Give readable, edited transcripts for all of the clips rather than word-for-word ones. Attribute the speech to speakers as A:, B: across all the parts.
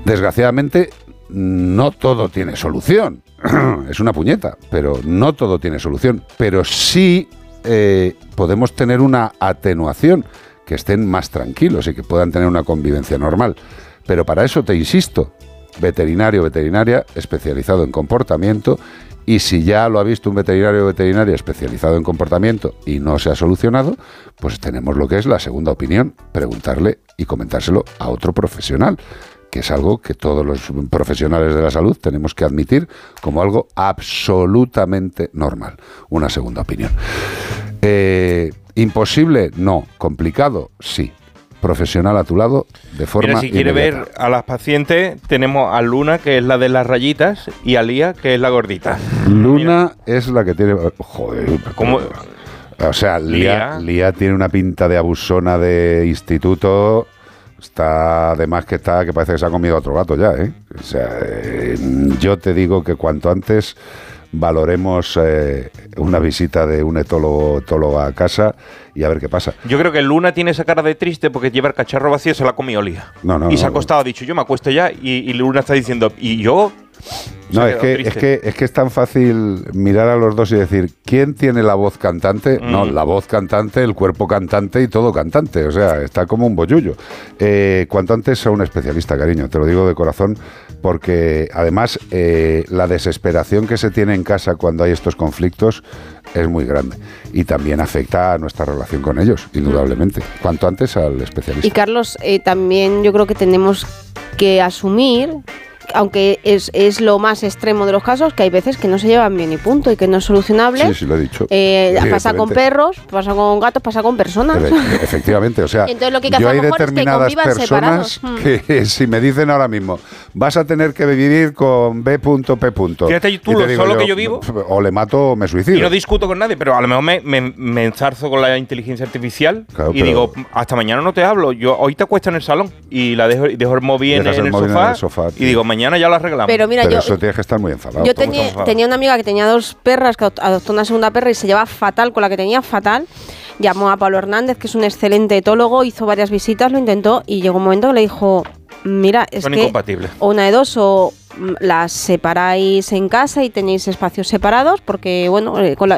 A: Desgraciadamente, no todo tiene solución. Es una puñeta, pero no todo tiene solución. Pero sí podemos tener una atenuación, que estén más tranquilos y que puedan tener una convivencia normal. Pero para eso te insisto, veterinario o veterinaria especializado en comportamiento, y si ya lo ha visto un veterinario o veterinaria especializado en comportamiento y no se ha solucionado, pues tenemos lo que es la segunda opinión, preguntarle y comentárselo a otro profesional, que es algo que todos los profesionales de la salud tenemos que admitir como algo absolutamente normal, una segunda opinión. ¿Imposible? No. ¿Complicado? Sí. Profesional a tu lado de forma
B: Mira, si quiere ver a las pacientes, tenemos a Luna, que es la de las rayitas, y a Lía, que es la gordita.
A: Luna es la que tiene... Joder,
B: ¿cómo?
A: O sea, Lía tiene una pinta de abusona de instituto. Está de más que parece que se ha comido a otro gato ya, ¿eh? O sea, yo te digo que cuanto antes valoremos una visita de un etóloga a casa y a ver qué pasa.
B: Yo creo que Luna tiene esa cara de triste porque lleva el cacharro vacío y se la ha comido Lía. Y se ha acostado, ha dicho, yo me acuesto ya, y Luna está diciendo, ¿y yo?
A: No, es que es tan fácil mirar a los dos y decir, ¿quién tiene la voz cantante? No, la voz cantante, el cuerpo cantante y todo cantante. O sea, está como un bollullo. Cuanto antes a un especialista, cariño, te lo digo de corazón, porque además la desesperación que se tiene en casa cuando hay estos conflictos es muy grande y también afecta a nuestra relación con ellos, indudablemente. Cuanto antes al especialista.
C: Y Carlos, también yo creo que tenemos que asumir, aunque es lo más extremo de los casos, que hay veces que no se llevan bien y punto, y que no es solucionable.
A: Sí, lo he dicho.
C: Pasa con perros, pasa con gatos, pasa con personas.
A: Efectivamente, o sea,
C: entonces lo que hay que
A: yo
C: hacer
A: hay
C: mejor
A: determinadas
C: es que convivan
A: personas que si me dicen ahora mismo, vas a tener que vivir con B.P.
B: Fíjate tú lo solo que yo vivo.
A: O le mato o me suicido.
B: Y no discuto con nadie, pero a lo mejor me enzarzo con la inteligencia artificial, claro, y digo, hasta mañana no te hablo, yo hoy te acuesto en el salón y la dejo el móvil en el sofá y digo, mañana ya lo arreglamos.
C: Pero mira,
A: eso tienes que estar muy enfadado.
C: Yo tenía una amiga que tenía 2 perras, que adoptó una segunda perra y se llevaba fatal con la que tenía, fatal. Llamó a Pablo Hernández, que es un excelente etólogo, hizo varias visitas, lo intentó y llegó un momento que le dijo, mira, es que o una de dos, o las separáis en casa y tenéis espacios separados, porque bueno,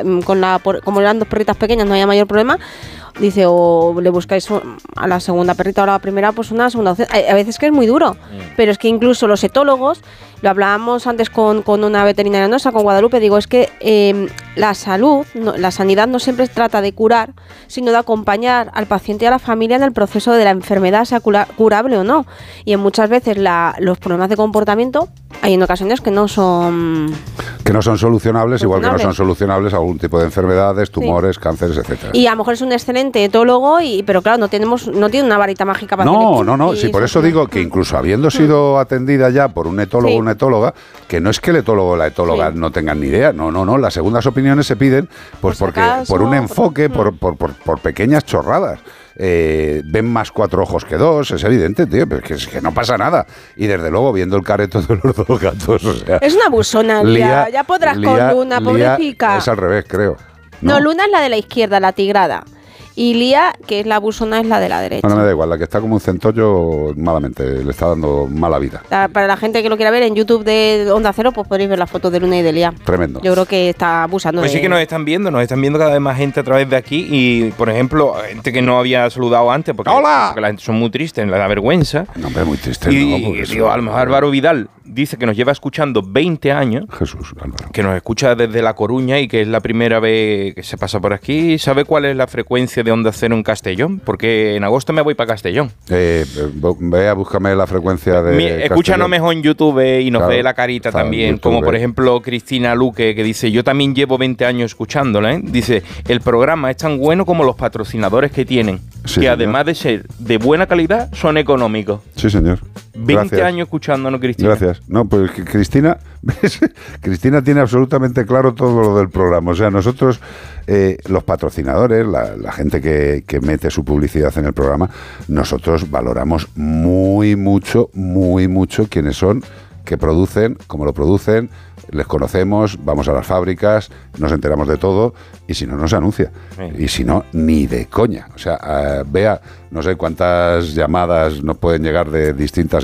C: como eran 2 perritas pequeñas no había mayor problema. Dice, o le buscáis a la segunda perrita o a la primera, pues una segunda opción. A veces que es muy duro, pero es que incluso los etólogos, lo hablábamos antes con una veterinaria nuestra, con Guadalupe, digo, es que la salud, la sanidad no siempre trata de curar, sino de acompañar al paciente y a la familia en el proceso de la enfermedad, sea curable o no. Y en muchas veces los problemas de comportamiento hay en ocasiones que no son
A: solucionables, igual que no son solucionables algún tipo de enfermedades, tumores, cánceres, etcétera.
C: Y a lo mejor es un excelente etólogo, pero claro, no tiene una varita mágica para
A: No, sí, por eso digo que incluso habiendo sido atendida ya por un etólogo o una etóloga, que no es que el etólogo o la etóloga no tengan ni idea, no, las segundas opiniones se piden pues porque por un enfoque, por pequeñas chorradas. Ven más 4 ojos que 2, es evidente, tío, pero es que no pasa nada. Y desde luego, viendo el careto de los 2 gatos, o sea,
C: es una abusona, Lía, ya podrás con Luna, pobrecita.
A: Es al revés, creo.
C: No, Luna es la de la izquierda, la tigrada. Y Lía, que es la abusona, es la de la derecha.
A: No me da igual, la que está como un centollo, malamente, le está dando mala vida.
C: Para la gente que lo quiera ver, en YouTube de Onda Cero, pues podéis ver las fotos de Luna y de Lía.
A: Tremendo.
C: Yo creo que está abusando.
B: Pues sí que nos están viendo cada vez más gente a través de aquí. Y, por ejemplo, gente que no había saludado antes, porque la gente son muy tristes, la vergüenza.
A: No, hombre, muy triste.
B: Y digo, a lo mejor Álvaro Vidal dice que nos lleva escuchando 20 años.
A: Jesús, Álvaro.
B: Que nos escucha desde La Coruña y que es la primera vez que se pasa por aquí. ¿Sabe cuál es la frecuencia de Onda Cero en Castellón? Porque en agosto me voy para Castellón.
A: Ve a búscame la frecuencia de
B: escúchanos mejor en YouTube y nos ve la carita también.
A: YouTube,
B: como por ejemplo Cristina Luque, que dice, yo también llevo 20 años escuchándola, ¿eh? Dice, el programa es tan bueno como los patrocinadores que tienen, sí, que además de ser de buena calidad, son económicos.
A: Sí, señor.
B: 20 años escuchándonos, Cristina.
A: Gracias. No, pues Cristina tiene absolutamente claro todo lo del programa. O sea, nosotros, los patrocinadores, la gente que mete su publicidad en el programa, nosotros valoramos muy mucho quiénes son, que producen, cómo lo producen, les conocemos, vamos a las fábricas, nos enteramos de todo, y si no, no se anuncia. Sí. Y si no, ni de coña. O sea, vea, no sé cuántas llamadas nos pueden llegar de distintas